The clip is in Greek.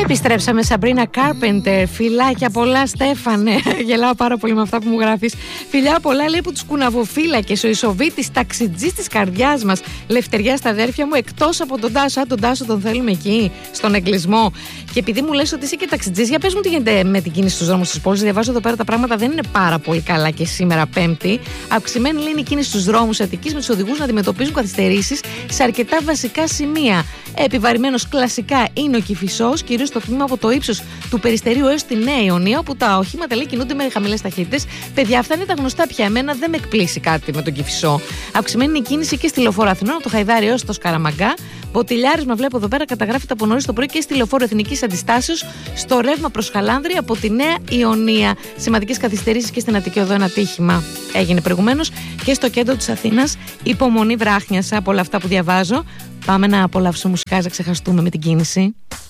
Επιστρέψαμε, Σαμπρίνα Κάρπεντερ. Φιλάκια πολλά, Στέφανε. Γελάω πάρα πολύ με αυτά που μου γράφεις. Φιλιά πολλά, λέει, που τους κουναβοφύλακες. Ο Ισοβίτης, ταξιτζής της καρδιάς μας. Λευτεριά στα αδέρφια μου, εκτός από τον Τάσο. Τον Τάσο τον θέλουμε εκεί, στον εγκλισμό. Και επειδή μου λες ότι είσαι και ταξιτζής, για πες μου τι γίνεται με την κίνηση στους δρόμους της πόλης. Διαβάζω εδώ πέρα τα πράγματα δεν είναι πάρα πολύ καλά και σήμερα Πέμπτη. Αυξημένη, λέει, η κίνηση στους δρόμους Αττικής, με τους οδηγούς να αντιμετωπίζουν καθυστερήσεις σε αρκετά βασικά σημεία. Επιβαρημένος κλασικά είναι ο Κηφισός, κυρίως στο τμήμα από το ύψος του Περιστερίου έως τη Νέα Ιωνία, όπου τα οχήματα, λέει, κινούνται με χαμηλές ταχύτητες. Παιδιά, αυτά είναι τα γνωστά πια. Εμένα δεν με εκπλήσει κάτι με τον Κηφισό. Αυξημένη είναι η κίνηση και στη Λεωφόρο Αθηνών, από το Χαϊδάρι έως το Σκαραμαγκά. Μποτιλιάρισμα, βλέπω εδώ πέρα, καταγράφεται από νωρίς το πρωί και στη Λεωφόρο Εθνικής Αντιστάσεως, στο ρεύμα προς Χαλάνδρη από τη Νέα Ιωνία. Σημαντικές καθυστερήσεις και στην Αττική Οδό, ένα ατύχημα έγινε προηγουμένως και στο κέντρο της Αθήνας. Υπομονή βράχνιας από όλα αυτά που διαβάζω. Πάμε να απολαύσουμε μουσικά, να ξεχαστούμε με την κίνηση.